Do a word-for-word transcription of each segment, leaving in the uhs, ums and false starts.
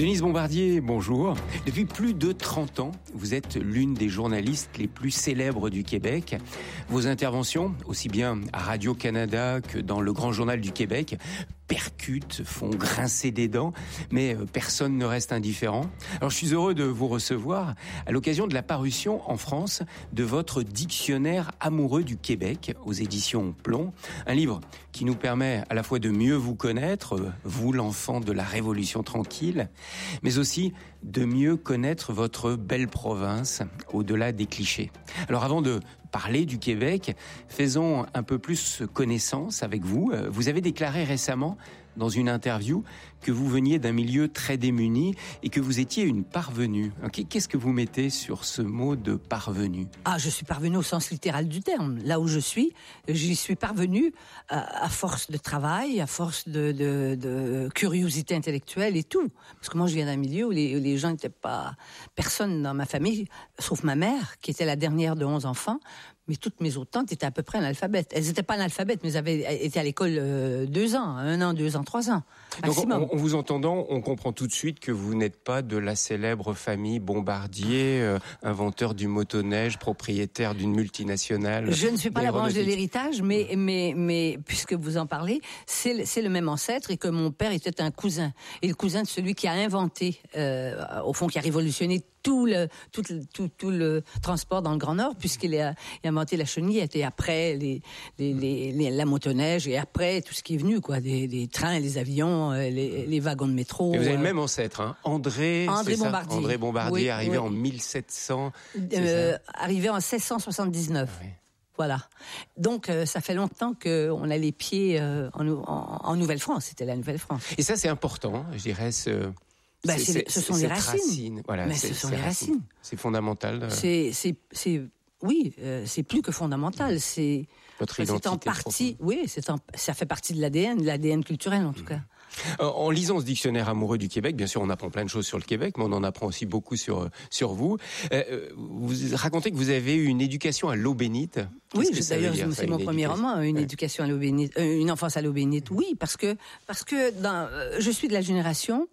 Denise Bombardier, bonjour. Depuis plus de trente ans, vous êtes l'une des journalistes les plus célèbres du Québec. Vos interventions, aussi bien à Radio-Canada que dans le Grand Journal du Québec, percutent, font grincer des dents, mais personne ne reste indifférent. Alors je suis heureux de vous recevoir à l'occasion de la parution en France de votre Dictionnaire amoureux du Québec aux éditions Plomb. Un livre qui nous permet à la fois de mieux vous connaître, vous l'enfant de la Révolution tranquille, mais aussi de mieux connaître votre belle province au-delà des clichés. Alors avant de parler du Québec, faisons un peu plus connaissance avec vous. Vous avez déclaré récemment dans une interview que vous veniez d'un milieu très démuni et que vous étiez une parvenue. Qu'est-ce que vous mettez sur ce mot de parvenue ? Ah, je suis parvenue au sens littéral du terme. Là où je suis, j'y suis parvenue à, à force de travail, à force de, de, de curiosité intellectuelle et tout. Parce que moi, je viens d'un milieu où les, les gens n'étaient pas... Personne dans ma famille, sauf ma mère, qui était la dernière de onze enfants, mais toutes mes autres tantes étaient à peu près analphabètes. Elles n'étaient pas analphabètes, mais elles avaient été à l'école euh, deux ans, un an, deux ans, trois ans, maximum. Donc, en, en vous entendant, on comprend tout de suite que vous n'êtes pas de la célèbre famille Bombardier, euh, inventeur du motoneige, propriétaire d'une multinationale. Je ne suis pas la branche de l'héritage, mais, mais, mais puisque vous en parlez, c'est le, c'est le même ancêtre et que mon père était un cousin. Et le cousin de celui qui a inventé, euh, au fond, qui a révolutionné tout le, tout, tout, tout le transport dans le Grand Nord, puisqu'il a, il a inventé la chenillette et après les, les, les, les, la motoneige et après tout ce qui est venu, quoi, les, les trains, les avions, les, les wagons de métro. Et vous avez le même ancêtre, hein, André, André c'est Bombardier. Ça André Bombardier, oui, arrivé oui. en mille sept cents. Euh, arrivé en seize cent soixante-dix-neuf. Ah, oui. Voilà. Donc, euh, ça fait longtemps qu'on a les pieds euh, en, en, en Nouvelle-France. C'était la Nouvelle-France. Et ça, c'est important, je dirais, ce... Ben, c'est, c'est, ce sont les racines. Racine. Voilà, mais c'est, ce sont c'est les racines. racines. C'est fondamental. C'est, c'est, c'est, oui, euh, c'est plus que fondamental. C'est, votre c'est identité en partie, oui, c'est en, ça fait partie de l'A D N, de l'A D N culturel en tout mmh. cas. En lisant ce dictionnaire amoureux du Québec, bien sûr, on apprend plein de choses sur le Québec, mais on en apprend aussi beaucoup sur sur vous. Euh, vous racontez que vous avez eu une éducation à l'eau bénite. Oui, que d'ailleurs, c'est ça, mon premier roman, une ouais. éducation à l'eau bénite, euh, une enfance à l'eau bénite. Oui, parce que parce que dans, euh, je suis de la génération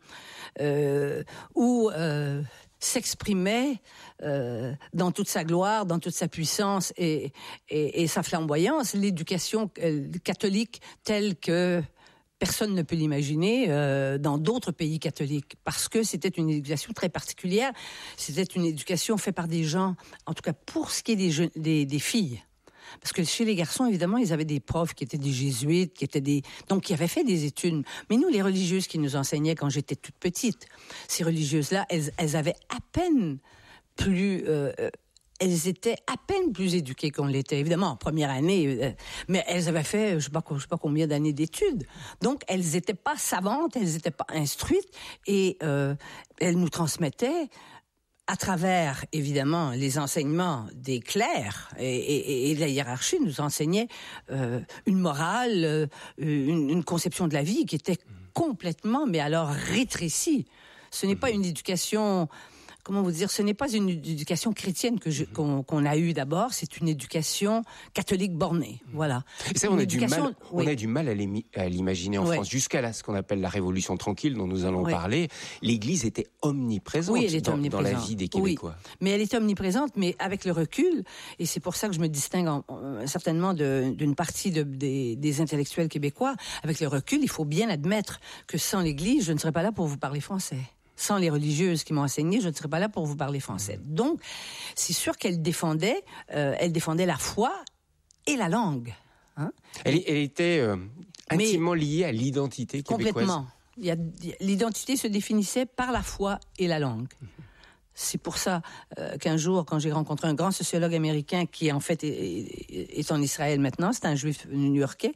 euh, où euh, s'exprimait euh, dans toute sa gloire, dans toute sa puissance et et, et sa flamboyance l'éducation euh, catholique telle que personne ne peut l'imaginer euh, dans d'autres pays catholiques, parce que c'était une éducation très particulière. C'était une éducation faite par des gens, en tout cas pour ce qui est des, jeunes, des, des filles. Parce que chez les garçons, évidemment, ils avaient des profs qui étaient des jésuites, qui étaient des, donc qui avaient fait des études. Mais nous, les religieuses qui nous enseignaient quand j'étais toute petite, ces religieuses-là, elles, elles avaient à peine plus... Euh, elles étaient à peine plus éduquées qu'on l'était, évidemment, en première année, euh, mais elles avaient fait, je sais pas, je sais pas combien d'années d'études. Donc, elles étaient pas savantes, elles étaient pas instruites, et euh, elles nous transmettaient, à travers, évidemment, les enseignements des clercs et, et, et la hiérarchie, nous enseignaient euh, une morale, euh, une, une conception de la vie qui était complètement, mais alors rétrécie. Ce n'est pas une éducation... Comment vous dire, ce n'est pas une éducation chrétienne que je, qu'on, qu'on a eue d'abord, c'est une éducation catholique bornée, voilà. Et ça, on a du mal, oui. on a du mal à, à l'imaginer en oui. France. Jusqu'à là, ce qu'on appelle la Révolution tranquille, dont nous allons oui. parler, l'Église était omniprésente, oui, elle était dans, omniprésente dans la vie des Québécois. Oui. Mais elle était omniprésente, mais avec le recul, et c'est pour ça que je me distingue en, en, certainement de, d'une partie de, des, des intellectuels québécois, avec le recul, il faut bien admettre que sans l'Église, je ne serais pas là pour vous parler français. Sans les religieuses qui m'ont enseigné, je ne serais pas là pour vous parler français. Donc, c'est sûr qu'elle défendait, euh, elle défendait la foi et la langue. Hein? Elle, elle était euh, intimement Mais, liée à l'identité québécoise. Complètement. Il y a, l'identité se définissait par la foi et la langue. Mm-hmm. C'est pour ça euh, qu'un jour, quand j'ai rencontré un grand sociologue américain qui, en fait, est, est, est en Israël maintenant, c'est un juif new-yorkais,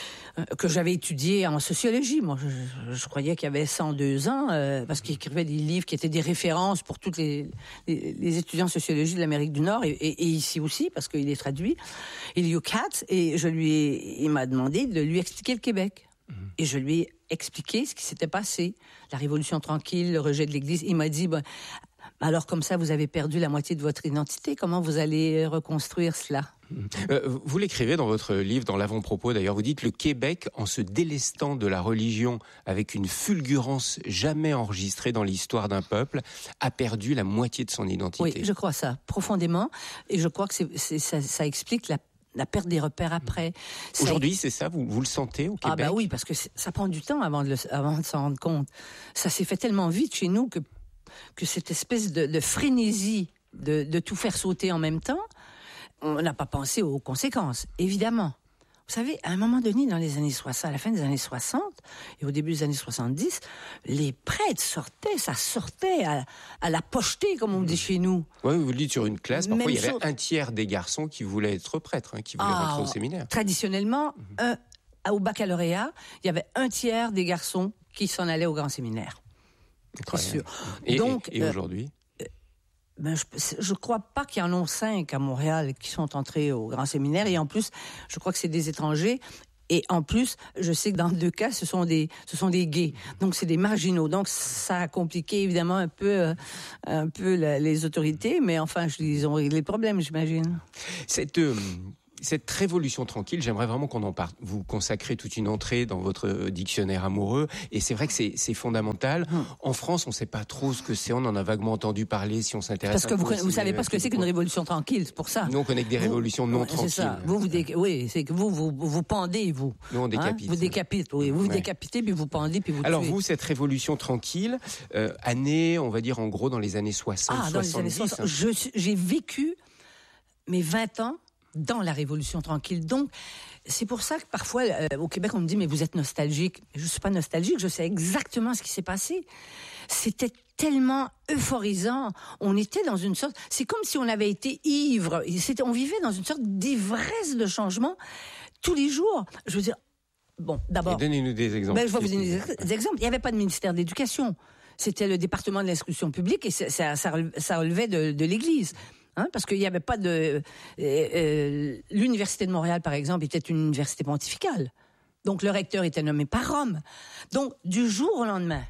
que j'avais étudié en sociologie. Moi, je, je croyais qu'il y avait cent deux ans, euh, parce qu'il écrivait des livres qui étaient des références pour tous les, les, les étudiants en sociologie de l'Amérique du Nord, et, et, et ici aussi, parce qu'il est traduit. Elihu Katz, et je lui ai, il m'a demandé de lui expliquer le Québec. Mmh. Et je lui ai expliqué ce qui s'était passé. La Révolution tranquille, le rejet de l'Église. Il m'a dit, ben, Alors comme ça, vous avez perdu la moitié de votre identité. Comment vous allez reconstruire cela ? Euh, vous l'écrivez dans votre livre, dans l'avant-propos d'ailleurs, vous dites « Le Québec, en se délestant de la religion avec une fulgurance jamais enregistrée dans l'histoire d'un peuple, a perdu la moitié de son identité. » Oui, je crois ça, profondément. Et je crois que c'est, c'est, ça, ça explique la la perte des repères après. Ça... Aujourd'hui, c'est ça, vous, vous le sentez au Québec ? Ah ben oui, parce que ça prend du temps avant de, le, avant de s'en rendre compte. Ça s'est fait tellement vite chez nous que, que cette espèce de, de frénésie de, de tout faire sauter en même temps, on n'a pas pensé aux conséquences, évidemment. Vous savez, à un moment donné, dans les années soixante, à la fin des années soixante et au début des années soixante-dix, les prêtres sortaient, ça sortait à, à la pochetée, comme on dit chez nous. Oui, vous le dites sur une classe, parfois Même il y avait chose. un tiers des garçons qui voulaient être prêtres, hein, qui voulaient Ah, rentrer au séminaire. Traditionnellement, mm-hmm. un, au baccalauréat, il y avait un tiers des garçons qui s'en allaient au grand séminaire. C'est sûr. Et, Donc, et, et aujourd'hui euh, Ben, je ne crois pas qu'il y en ait cinq à Montréal qui sont entrés au grand séminaire. Et en plus, je crois que c'est des étrangers. Et en plus, je sais que dans deux cas, ce sont des, ce sont des gays. Donc, c'est des marginaux. Donc, ça a compliqué évidemment un peu, euh, un peu la, les autorités. Mais enfin, ils ont réglé les problèmes, j'imagine. Cette... Euh... Cette révolution tranquille, j'aimerais vraiment qu'on en parle. Vous consacrez toute une entrée dans votre dictionnaire amoureux, et c'est vrai que c'est, c'est fondamental. Hum. En France, on ne sait pas trop ce que c'est, on en a vaguement entendu parler si on s'intéresse. Parce que vous ne savez pas ce que c'est qu'une révolution tranquille, c'est pour ça. Nous, on connaît que des révolutions vous, non c'est tranquilles. Ça. Vous, vous dé... Oui, c'est que vous, vous, vous pendez, vous. Nous, on décapite. Hein vous décapitez, oui. Vous, vous ouais. décapitez, puis vous pendez, puis vous Alors tuez. vous, cette révolution tranquille, euh, année, on va dire en gros dans les années soixante, ah, soixante-dix. Dans les années soixante, hein. je, j'ai vécu mes vingt ans dans la Révolution tranquille. Donc, c'est pour ça que parfois, euh, au Québec, on me dit « mais vous êtes nostalgique ». Je ne suis pas nostalgique, je sais exactement ce qui s'est passé. C'était tellement euphorisant. On était dans une sorte... C'est comme si on avait été ivre. C'était, on vivait dans une sorte d'ivresse de changement tous les jours. Je veux dire, bon, d'abord... Et donnez-nous des exemples. Ben, je vais vous donner des exemples. Il n'y avait pas de ministère de l'Éducation. C'était le département de l'instruction publique et ça, ça, ça relevait de, de l'Église. Hein, parce qu'il n'y avait pas de... Euh, euh, l'Université de Montréal, par exemple, était une université pontificale. Donc, le recteur était nommé par Rome. Donc, du jour au lendemain,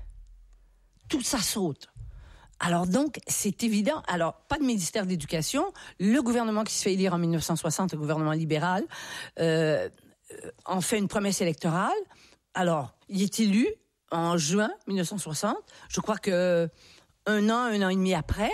tout ça saute. Alors, donc, c'est évident. Alors, pas de ministère de l'Éducation. Le gouvernement qui se fait élire en dix-neuf cent soixante, le gouvernement libéral, euh, en fait une promesse électorale. Alors, il est élu en juin dix-neuf cent soixante. Je crois que un an, un an et demi après...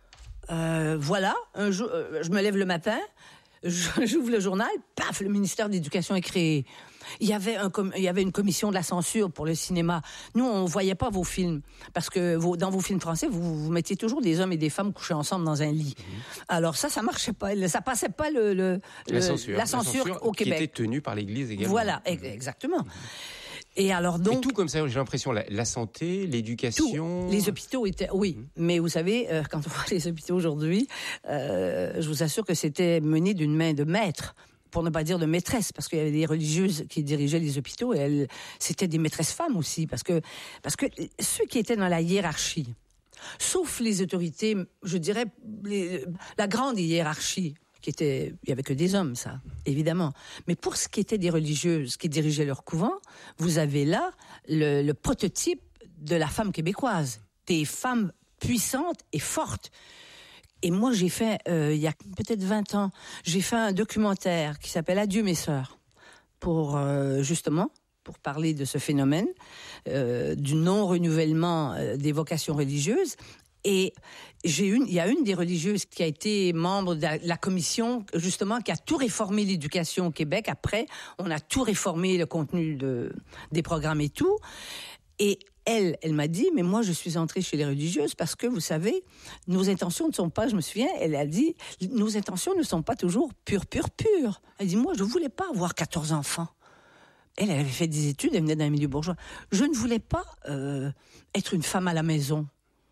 Euh, voilà, un jour, euh, je me lève le matin, j'ouvre le journal, paf, le ministère de l'Éducation est créé. Il y avait un, il y avait une commission de la censure pour le cinéma. Nous, on voyait pas vos films parce que vos, dans vos films français, vous, vous mettiez toujours des hommes et des femmes couchés ensemble dans un lit. Mmh. Alors ça, ça marchait pas, ça passait pas le, le, la, censure. la, censure, la censure au Québec. Qui était tenue par l'Église également. Voilà, mmh. exactement. Mmh. Et alors donc... Et tout comme ça, j'ai l'impression, la, la santé, l'éducation... Tout. Les hôpitaux étaient... Oui, mmh. mais vous savez, euh, quand on voit les hôpitaux aujourd'hui, euh, je vous assure que c'était mené d'une main de maître, pour ne pas dire de maîtresse, parce qu'il y avait des religieuses qui dirigeaient les hôpitaux, et elles, c'était des maîtresses femmes aussi, parce que, parce que ceux qui étaient dans la hiérarchie, sauf les autorités, je dirais, les, la grande hiérarchie, qui était, il y avait que des hommes, ça, évidemment. Mais pour ce qui était des religieuses qui dirigeaient leur couvent, vous avez là le, le prototype de la femme québécoise, des femmes puissantes et fortes. Et moi, j'ai fait, euh, il y a peut-être vingt ans, j'ai fait un documentaire qui s'appelle « Adieu mes sœurs », pour euh, justement, pour parler de ce phénomène, euh, du non-renouvellement euh, des vocations religieuses. Et j'ai une, il y a une des religieuses qui a été membre de la, la commission, justement, qui a tout réformé l'éducation au Québec. Après, on a tout réformé, le contenu de, des programmes et tout. Et elle, elle m'a dit, mais moi, je suis entrée chez les religieuses parce que, vous savez, nos intentions ne sont pas, je me souviens, elle a dit, nos intentions ne sont pas toujours pures, pures, pures. Elle dit, moi, je ne voulais pas avoir quatorze enfants. Elle, elle avait fait des études, elle venait d'un milieu bourgeois. Je ne voulais pas euh, être une femme à la maison.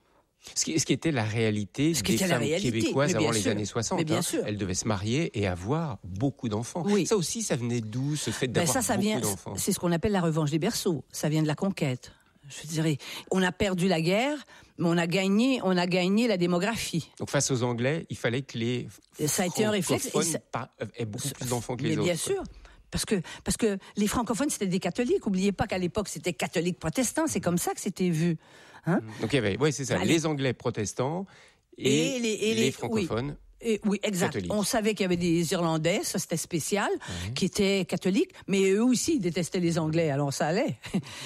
Ce qui, ce qui était la réalité ce des femmes réalité, québécoises avant sûr, les années soixante. Mais bien hein. sûr. Elles devaient se marier et avoir beaucoup d'enfants. Oui. Ça aussi, ça venait d'où, ce fait d'avoir ben ça, ça beaucoup vient, d'enfants? C'est ce qu'on appelle la revanche des berceaux. Ça vient de la conquête. Je dirais, on a perdu la guerre, mais on a gagné, on a gagné la démographie. Donc face aux Anglais, il fallait que les ça a été un réflexe et ça... aient beaucoup plus d'enfants que les mais autres. Bien sûr. Parce que, parce que les francophones, c'était des catholiques. N'oubliez pas qu'à l'époque, c'était catholique protestant. C'est comme ça que c'était vu. Hein? Donc il y avait, oui, c'est ça, Allez. les Anglais protestants et, et, les, et les, les francophones. Oui. Et, oui, exact. Catholique. On savait qu'il y avait des Irlandais, ça c'était spécial, oui. qui étaient catholiques, mais eux aussi détestaient les Anglais, alors ça allait.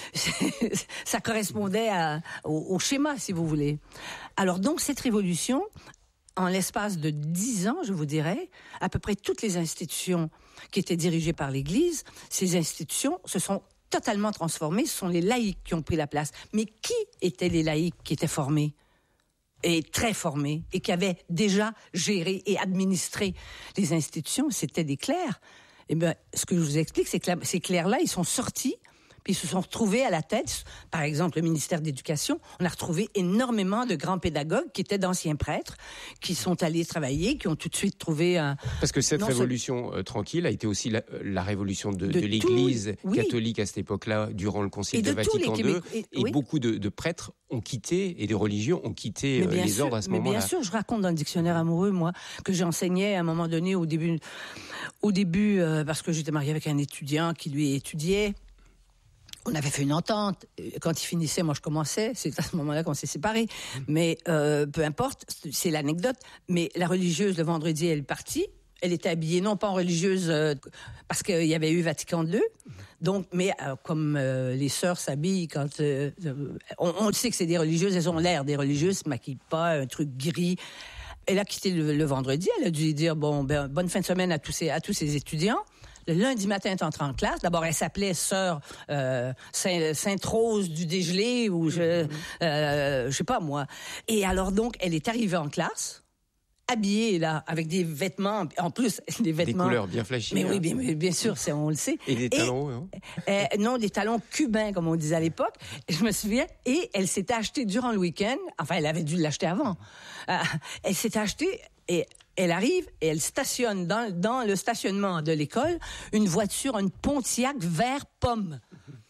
Ça correspondait à, au, au schéma, si vous voulez. Alors donc cette révolution, en l'espace de dix ans, je vous dirais, à peu près toutes les institutions qui étaient dirigées par l'Église, ces institutions se sont totalement transformées, ce sont les laïcs qui ont pris la place. Mais qui étaient les laïcs qui étaient formés ? Et très formés, et qui avaient déjà géré et administré les institutions, c'était des clercs. Et bien, ce que je vous explique, c'est que là, ces clercs-là, ils sont sortis, puis ils se sont retrouvés à la tête, par exemple, le ministère de l'Éducation, on a retrouvé énormément de grands pédagogues qui étaient d'anciens prêtres, qui sont allés travailler, qui ont tout de suite trouvé un... Parce que cette non, révolution ce... tranquille a été aussi la, la révolution de, de, de l'Église tout, oui. catholique à cette époque-là, durant le Concile de Vatican deux, et, et oui. beaucoup de, de prêtres ont quitté, et des religions ont quitté les sûr, ordres à ce moment-là. Mais bien sûr, je raconte dans le dictionnaire amoureux, moi, que j'enseignais à un moment donné, au début, au début euh, parce que j'étais mariée avec un étudiant qui, lui, étudiait. On avait fait une entente. Quand il finissait, moi, je commençais. C'est à ce moment-là qu'on s'est séparés. Mais euh, peu importe, c'est l'anecdote. Mais la religieuse, le vendredi, elle est partie. Elle était habillée, non pas en religieuse, euh, parce qu'il y avait eu Vatican deux. Donc, mais euh, comme euh, les sœurs s'habillent quand... Euh, on, on sait que c'est des religieuses, elles ont l'air des religieuses, ne se maquillent pas, un truc gris. Elle a quitté le, le vendredi. Elle a dû dire, bon, ben, bonne fin de semaine à tous ces, à tous ces étudiants. Le lundi matin, elle entre en classe. D'abord, elle s'appelait sœur euh, Saint, Sainte-Rose du Dégelé, ou je, euh, je sais pas moi. Et alors donc, elle est arrivée en classe, habillée là, avec des vêtements, en plus des vêtements. Des couleurs bien flashy. Mais hein. oui, bien, bien sûr, c'est, on le sait. Et des talons, hein. euh, Non, des talons cubains, comme on disait à l'époque. Je me souviens. Et elle s'était achetée durant le week-end. Enfin, elle avait dû l'acheter avant. Euh, elle s'était achetée et elle arrive et elle stationne dans, dans le stationnement de l'école une voiture, une Pontiac vert pomme.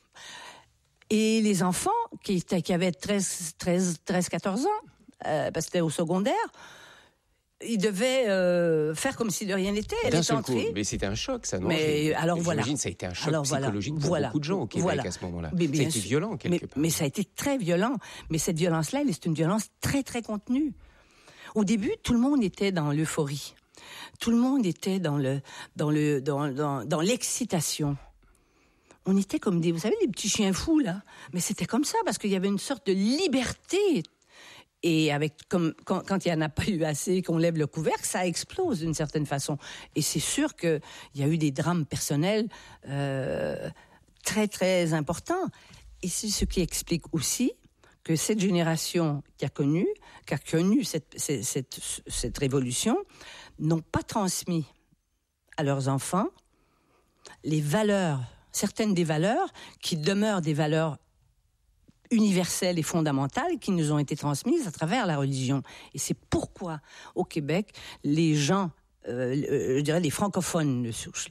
Et les enfants qui, étaient, qui avaient treize, treize, treize, quatorze ans, euh, parce que c'était au secondaire, ils devaient euh, faire comme si de rien n'était. Elle D'un est seul entrée. coup, mais c'était un choc, ça, non? Mais alors voilà. J'imagine ça a été un choc alors, psychologique voilà. pour voilà. beaucoup de gens au Québec voilà. à ce moment-là. Mais, ça a été sûr. violent quelque mais, part. Mais ça a été très violent. Mais cette violence-là, c'est une violence très très contenue. Au début, tout le monde était dans l'euphorie. Tout le monde était dans le dans le dans dans, dans l'excitation. On était comme des, vous savez, des petits chiens fous là. Mais c'était comme ça parce qu'il y avait une sorte de liberté. Et avec comme quand, quand il y en a pas eu assez, qu'on lève le couvercle, ça explose d'une certaine façon. Et c'est sûr que il y a eu des drames personnels euh, très très importants. Et c'est ce qui explique aussi que cette génération qui a connu, qui a connu cette, cette, cette, cette révolution, n'ont pas transmis à leurs enfants les valeurs, certaines des valeurs qui demeurent des valeurs universelles et fondamentales qui nous ont été transmises à travers la religion. Et c'est pourquoi, au Québec, les gens, euh, je dirais les francophones de souche,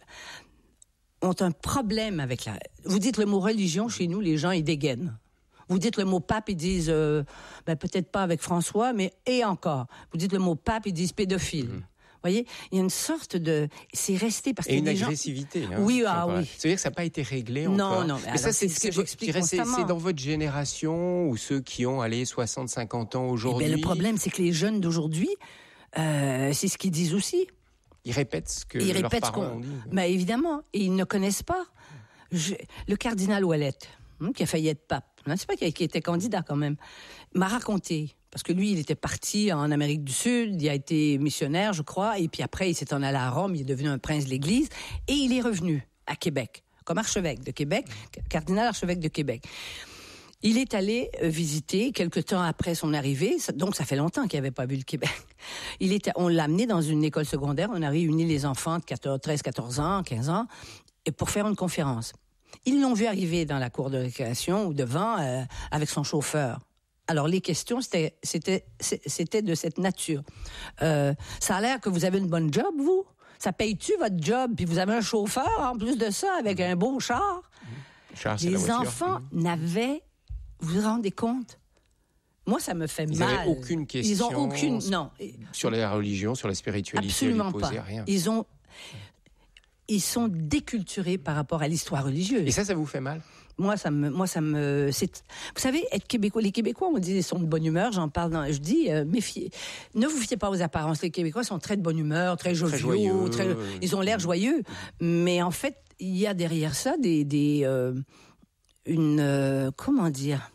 ont un problème avec la... Vous dites le mot religion, chez nous, les gens, ils dégainent. Vous dites le mot pape, ils disent, euh, ben, peut-être pas avec François, mais et encore. Vous dites le mot pape, ils disent pédophile. Mmh. Vous voyez, il y a une sorte de... C'est resté parce que et une les agressivité. Gens... Hein, oui, ah oui. C'est-à-dire que ça n'a pas été réglé non, encore. Non, non. Mais ça, c'est, c'est ce que j'explique constamment. C'est, c'est dans votre génération ou ceux qui ont, allez, soixante, cinquante ans aujourd'hui. Eh bien, le problème, c'est que les jeunes d'aujourd'hui, euh, c'est ce qu'ils disent aussi. Ils répètent ce que ils leurs répètent parents ce qu'on... ont dit. Mais évidemment, et ils ne connaissent pas. Je... Le cardinal Ouellette, hein, qui a failli être pape, je ne sais pas qui était candidat quand même, m'a raconté, parce que lui, il était parti en Amérique du Sud, il a été missionnaire, je crois, et puis après, il s'est en allé à Rome, il est devenu un prince de l'Église, et il est revenu à Québec, comme archevêque de Québec, cardinal archevêque de Québec. Il est allé visiter quelque temps après son arrivée, donc ça fait longtemps qu'il n'avait pas vu le Québec. Il était, on l'a amené dans une école secondaire, on a réuni les enfants de treize, quatorze ans, quinze ans, et pour faire une conférence. Ils l'ont vu arriver dans la cour de récréation ou devant euh, avec son chauffeur. Alors les questions c'était c'était c'était de cette nature. Euh, ça a l'air que vous avez une bonne job, vous. Ça paye-tu votre job? Puis vous avez un chauffeur en plus de ça avec un beau char. Char, c'est les la voiture. enfants mmh. n'avaient, vous vous rendez compte? Moi, ça me fait Ils mal. Ils n'avaient aucune question. Ils ont aucune non sur la religion, sur la spiritualité. Absolument pas. pas. Rien. Ils ont ils sont déculturés par rapport à l'histoire religieuse. Et ça, ça vous fait mal? Moi, ça me, moi, ça me, c'est, vous savez, être Québécois, les Québécois, on dit, ils sont de bonne humeur. J'en parle dans, je dis, euh, méfiez, ne vous fiez pas aux apparences. Les Québécois sont très de bonne humeur, très joviaux, très joyeux, très, ils ont l'air joyeux. Mais en fait, il y a derrière ça des, des, euh, une, euh, comment dire,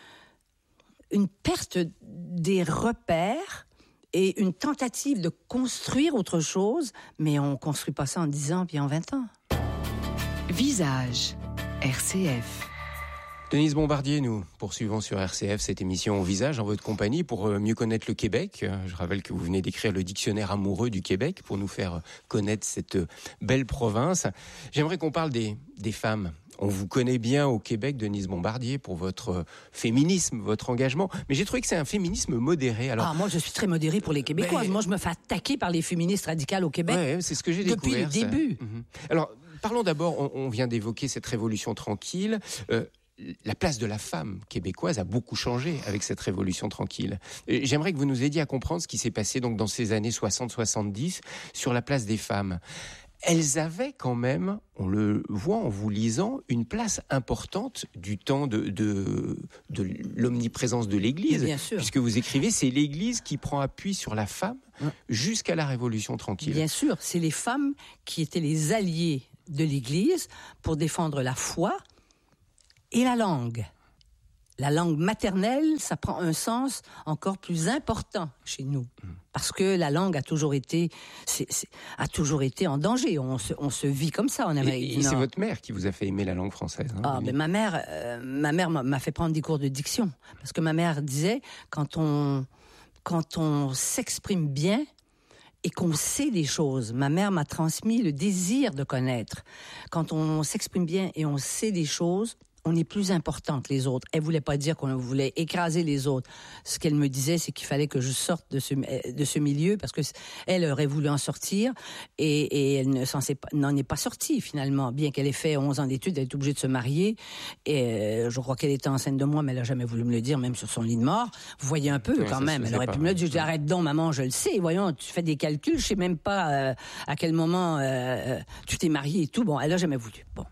une perte des repères et une tentative de construire autre chose, mais on construit pas ça en dix ans puis en vingt ans. Visage. R C F. Denise Bombardier, nous poursuivons sur R C F cette émission au visage en votre compagnie pour mieux connaître le Québec. Je rappelle que vous venez d'écrire le dictionnaire amoureux du Québec pour nous faire connaître cette belle province. J'aimerais qu'on parle des, des femmes. On vous connaît bien au Québec, Denise Bombardier, pour votre féminisme, votre engagement. Mais j'ai trouvé que c'est un féminisme modéré. Alors, ah, moi, je suis très modérée pour les Québécoises. Mais... Moi, je me fais attaquer par les féministes radicales au Québec. Ouais, c'est ce que j'ai depuis découvert. Depuis le début. Mmh. Alors, parlons d'abord, on, on vient d'évoquer cette révolution tranquille. Euh, la place de la femme québécoise a beaucoup changé avec cette révolution tranquille. Et j'aimerais que vous nous aidiez à comprendre ce qui s'est passé donc dans ces années soixante soixante-dix sur la place des femmes. Elles avaient quand même, on le voit en vous lisant, une place importante du temps de, de, de l'omniprésence de l'Église. Bien sûr. Puisque vous écrivez, c'est l'Église qui prend appui sur la femme jusqu'à la Révolution tranquille. Bien sûr, c'est les femmes qui étaient les alliées de l'Église pour défendre la foi et la langue. La langue maternelle, ça prend un sens encore plus important chez nous. Parce que la langue a toujours été, c'est, c'est, a toujours été en danger. On se, on se vit comme ça en Amérique du Nord. Et c'est votre mère qui vous a fait aimer la langue française. Hein, ah, mais ma mère, euh, ma mère m'a fait prendre des cours de diction. Parce que ma mère disait, quand on, quand on s'exprime bien et qu'on sait des choses, ma mère m'a transmis le désir de connaître. Quand on s'exprime bien et on sait des choses, on est plus important que les autres. Elle voulait pas dire qu'on voulait écraser les autres. Ce qu'elle me disait, c'est qu'il fallait que je sorte de ce, de ce milieu parce que elle aurait voulu en sortir et, et elle ne s'en est pas, n'en est pas sortie finalement. Bien qu'elle ait fait onze ans d'études, elle est obligée de se marier et euh, je crois qu'elle était enceinte de moi, mais elle a jamais voulu me le dire, même sur son lit de mort. Vous voyez un peu oui, quand même. Elle aurait pu me le dire. Je dis, arrête donc, maman, je le sais. Voyons, tu fais des calculs, je sais même pas euh, à quel moment euh, tu t'es mariée et tout. Bon, elle a jamais voulu. Bon.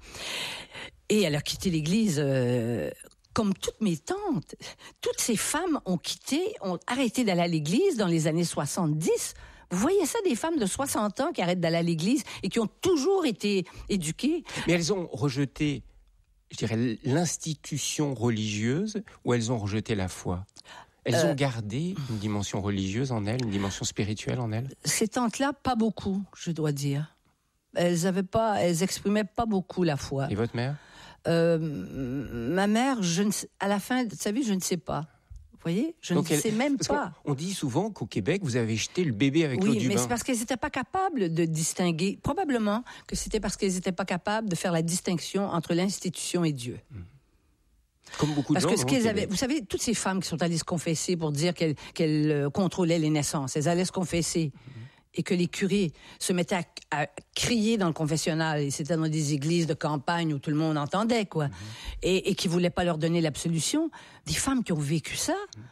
Et elle a quitté l'Église euh, comme toutes mes tantes. Toutes ces femmes ont quitté, ont arrêté d'aller à l'Église dans les années soixante-dix. Vous voyez ça, des femmes de soixante ans qui arrêtent d'aller à l'Église et qui ont toujours été éduquées. Mais elles ont rejeté, je dirais, l'institution religieuse ou elles ont rejeté la foi ? Elles euh, ont gardé une dimension religieuse en elles, une dimension spirituelle en elles ? Ces tantes-là, pas beaucoup, je dois dire. Elles avaient pas, elles exprimaient pas beaucoup la foi. Et votre mère ? Euh, ma mère, je ne, à la fin de sa vie, je ne sais pas. Vous voyez, je Donc ne elle, sais même pas. On dit souvent qu'au Québec, vous avez jeté le bébé avec oui, l'eau du bain. Oui, mais c'est parce qu'elles n'étaient pas capables de distinguer. Probablement que c'était parce qu'elles n'étaient pas capables de faire la distinction entre l'institution et Dieu. Comme beaucoup de parce gens. Parce que ce qu'elles avaient, vous savez, toutes ces femmes qui sont allées se confesser pour dire qu'elles, qu'elles contrôlaient les naissances, elles allaient se confesser. Mm-hmm. Et que les curés se mettaient à, à crier dans le confessionnal, et c'était dans des églises de campagne où tout le monde entendait, quoi, mmh. et, et qui voulaient pas leur donner l'absolution. Des femmes qui ont vécu ça mmh.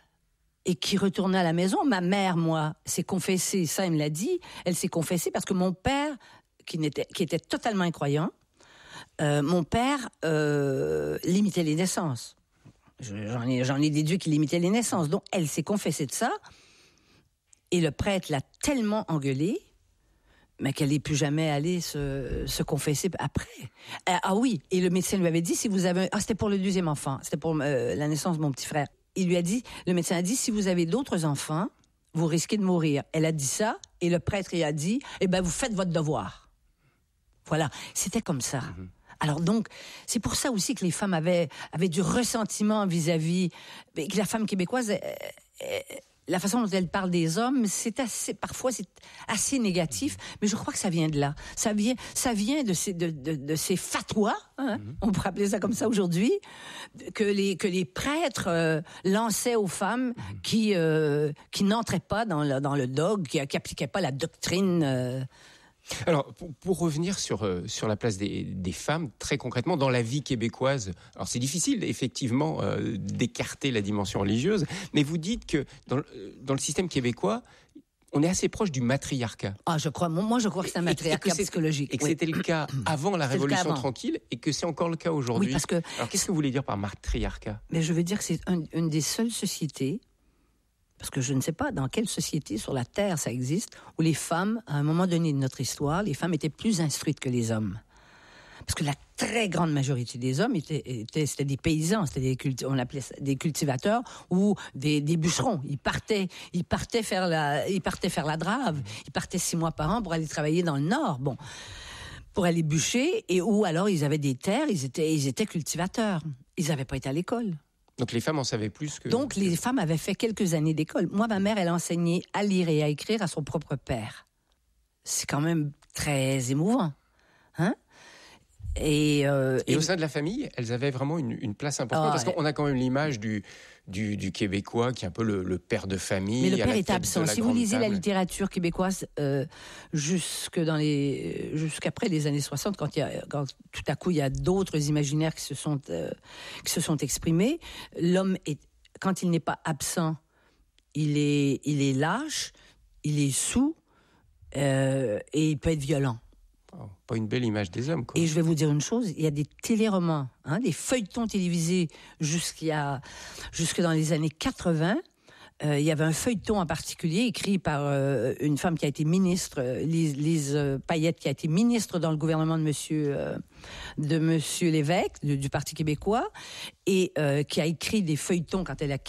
et qui retournaient à la maison. Ma mère, moi, s'est confessée, ça, elle me l'a dit, elle s'est confessée parce que mon père, qui, n'était, qui était totalement incroyant, euh, mon père euh, limitait les naissances. Je, j'en ai, j'en ai déduit qu'il limitait les naissances. Donc, elle s'est confessée de ça. Et le prêtre l'a tellement engueulée, mais qu'elle n'est plus jamais allée se, se confesser après. Ah, ah oui, et le médecin lui avait dit, si vous avez... Ah, c'était pour le deuxième enfant, c'était pour euh, la naissance de mon petit frère. Il lui a dit, le médecin a dit, si vous avez d'autres enfants, vous risquez de mourir. Elle a dit ça, et le prêtre il a dit, eh ben vous faites votre devoir. Voilà, c'était comme ça. Mm-hmm. Alors donc, c'est pour ça aussi que les femmes avaient, avaient du ressentiment vis-à-vis... Que la femme québécoise... Euh, euh, la façon dont elle parle des hommes, c'est assez, parfois c'est assez négatif, mais je crois que ça vient de là. Ça vient, ça vient de ces, de, de, de ces fatwas, hein, mm-hmm. on pourrait appeler ça comme ça aujourd'hui, que les, que les prêtres euh, lançaient aux femmes mm-hmm. qui, euh, qui n'entraient pas dans le, dans le dogme, qui n'appliquaient pas la doctrine. Euh, Alors, pour, pour revenir sur, euh, sur la place des, des femmes, très concrètement, dans la vie québécoise, alors c'est difficile, effectivement, euh, d'écarter la dimension religieuse, mais vous dites que dans, dans le système québécois, on est assez proche du matriarcat. Ah, je crois, moi je crois que c'est un matriarcat psychologique. Et que oui. c'était le cas avant la Révolution avant. tranquille et que c'est encore le cas aujourd'hui. Oui, parce que... Alors qu'est-ce que vous voulez dire par matriarcat ? Mais je veux dire que c'est un, une des seules sociétés, parce que je ne sais pas dans quelle société sur la Terre ça existe, où les femmes, à un moment donné de notre histoire, les femmes étaient plus instruites que les hommes. Parce que la très grande majorité des hommes étaient, étaient c'était des paysans, c'était des culti- on appelait ça des cultivateurs ou des, des bûcherons. Ils partaient, ils partaient faire la, ils partaient faire la drave. Ils partaient six mois par an pour aller travailler dans le Nord. Bon, pour aller bûcher et ou alors ils avaient des terres, ils étaient, ils étaient cultivateurs. Ils n'avaient pas été à l'école. Donc les femmes en savaient plus que... Donc les femmes avaient fait quelques années d'école. Moi, ma mère, elle a enseigné à lire et à écrire à son propre père. C'est quand même très émouvant, hein ? Et, euh, et, et au sein de la famille, elles avaient vraiment une, une place importante, oh, parce qu'on a quand même l'image du, du, du Québécois qui est un peu le, le père de famille. Mais le père est absent. Si vous lisez table. la littérature québécoise euh, jusque dans les, jusqu'après les années soixante, quand, il y a, quand tout à coup il y a d'autres imaginaires qui se sont, euh, qui se sont exprimés, l'homme, est, quand il n'est pas absent, il est, il est lâche, il est saoul euh, et il peut être violent. Oh, pas une belle image des hommes, quoi. Et je vais vous dire une chose, il y a des téléromans, hein, des feuilletons télévisés jusqu'à, jusque dans les années quatre-vingts. Euh, il y avait un feuilleton en particulier écrit par euh, une femme qui a été ministre, Lise, Lise euh, Payette, qui a été ministre dans le gouvernement de Monsieur, euh, de Monsieur Lévesque, du, du Parti québécois, et euh, qui a écrit des feuilletons quand elle a